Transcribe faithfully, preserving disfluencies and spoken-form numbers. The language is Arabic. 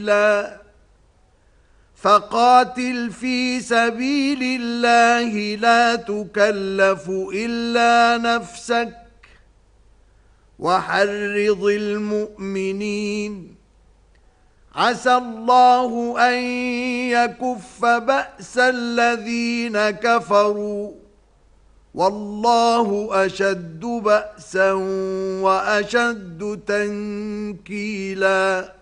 الله فقاتل في سبيل الله لا تكلف إلا نفسك وحرض المؤمنين عسى الله أن يكف بأس الذين كفروا والله أشد بأسا وأشد تنكيلا.